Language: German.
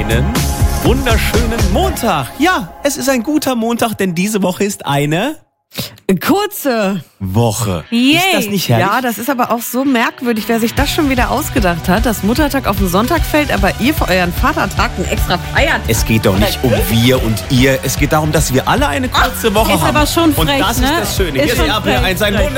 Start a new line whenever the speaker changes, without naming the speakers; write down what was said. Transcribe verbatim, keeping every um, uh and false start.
einen wunderschönen Montag. Ja, es ist ein guter Montag, denn diese Woche ist eine
Kurze
Woche.
Yay.
Ist das nicht herrlich?
Ja, das ist aber auch so merkwürdig, wer sich das schon wieder ausgedacht hat, dass Muttertag auf den Sonntag fällt, aber ihr für euren Vatertag einen extra feiert.
Es geht doch nicht um wir und ihr. Es geht darum, dass wir alle eine kurze Woche
ist
haben.
aber schon frech,
und das
ne?
ist das Schöne.
Ist
Hier ist
schon
April
frech.
eins, ein